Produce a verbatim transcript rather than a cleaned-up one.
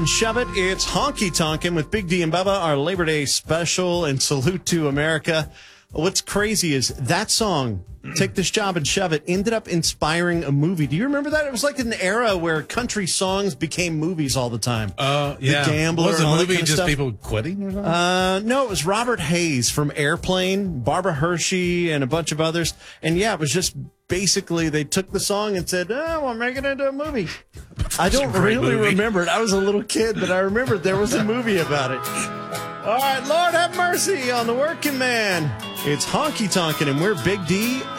Shove it. It's Honky Tonkin' with Big D and Bubba, our Labor Day special and salute to America. What's crazy is that song, Take This Job and Shove It, ended up inspiring a movie. Do you remember that? It was like an era where country songs became movies all the time. Uh, yeah. The Gambler. Was the and all that movie kind of just stuff. people quitting or something? Uh, no, it was Robert Hayes from Airplane, Barbara Hershey, and a bunch of others. And yeah, it was just basically they took the song and said, oh, we'll make it into a movie. I don't really movie. remember it. I was a little kid, but I remembered there was a movie about it. All right, Lord have mercy on the working man. It's Honky Tonkin', and we're Big D